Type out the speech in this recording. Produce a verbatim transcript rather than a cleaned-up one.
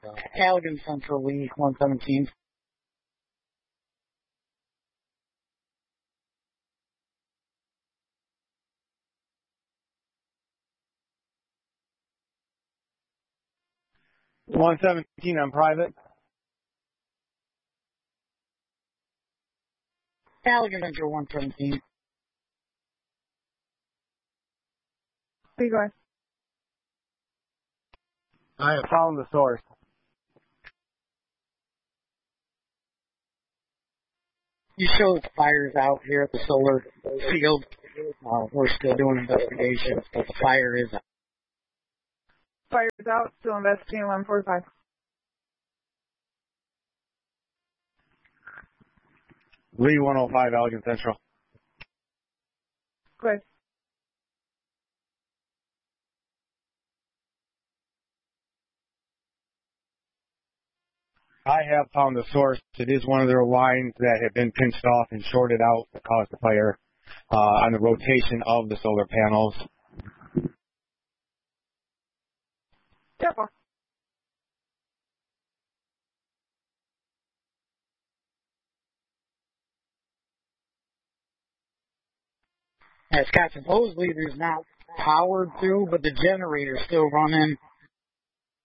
Allegan Central Lee, one seventeen. one seventeen on private. Allegan Central, one seventeen. Where you going? I have found the source. You show the fire's out here at the solar field. Uh, we're still doing investigations, but the fire is out. Fire's out, still investigating eleven forty-five. Lee one oh five, Allegan Central. Go ahead. I have found the source. It is one of their lines that had been pinched off and shorted out that caused the fire uh, on the rotation of the solar panels. Careful. Yeah, Scott, supposedly there's not power through, but the generator's still running.